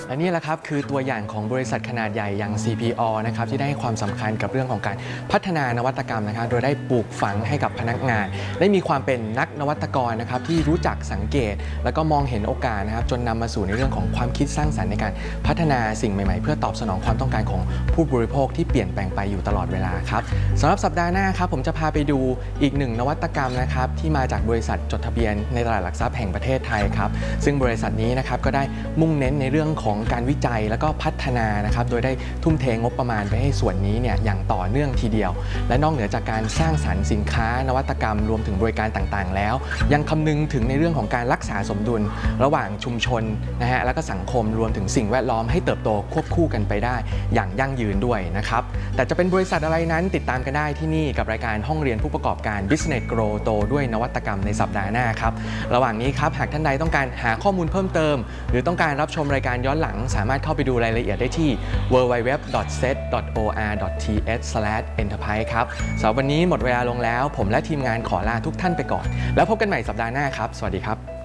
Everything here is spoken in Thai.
และนี่แหละครับคือตัวอย่างของบริษัทขนาดใหญ่อย่าง CPO นะครับที่ได้ให้ความสำคัญกับเรื่องของการพัฒนานวัตกรรมนะครับโดยได้ปลูกฝังให้กับพนักงานได้มีความเป็นนักนวัตกรนะครับที่รู้จักสังเกตแล้วก็มองเห็นโอกาสนะครับจนนำมาสู่ในเรื่องของความคิดสร้างสรรค์ในการพัฒนาสิ่งใหม่ๆเพื่อตอบสนองความต้องการของผู้บริโภคที่เปลี่ยนแปลงไปอยู่ตลอดเวลาครับสำหรับสัปดาห์หน้าครับผมจะพาไปดูอีกหนึ่งนวัตกรรมนะครับที่มาจากบริษัทจดทะเบียนในตลาดหลักทรัพย์แห่งประเทศไทยครับซึ่งบริษัทนี้นะครับก็ได้มุ่งเน้นในเรื่องของการวิจัยแล้วก็พัฒนานะครับโดยได้ทุ่มเทงบประมาณไปให้ส่วนนี้เนี่ยอย่างต่อเนื่องทีเดียวและนอกเหนือจากการสร้างสรรค์สินค้านวัตกรรมรวมถึงบริการต่างๆแล้วยังคำนึงถึงในเรื่องของการรักษาสมดุลระหว่างชุมชนนะฮะแล้วก็สังคมรวมถึงสิ่งแวดล้อมให้เติบโตควบคู่กันไปได้อย่างยั่งยืนด้วยนะครับแต่จะเป็นบริษัทอะไรนั้นติดตามกันได้ที่นี่กับรายการห้องเรียนผู้ประกอบการ Business Grow โตด้วยนวัตกรรมในสัปดาห์หน้าครับระหว่างนี้ครับหากท่านใดต้องการหาข้อมูลเพิ่มเติมหรือต้องการรับชมรายการย้อนหลังสามารถเข้าไปดูรายละเอียดได้ที่ www.set.or.th/enterprise ครับสำหรับวันนี้หมดเวลาลงแล้วผมและทีมงานขอลาทุกท่านไปก่อนแล้วพบกันใหม่สัปดาห์หน้าครับสวัสดีครับ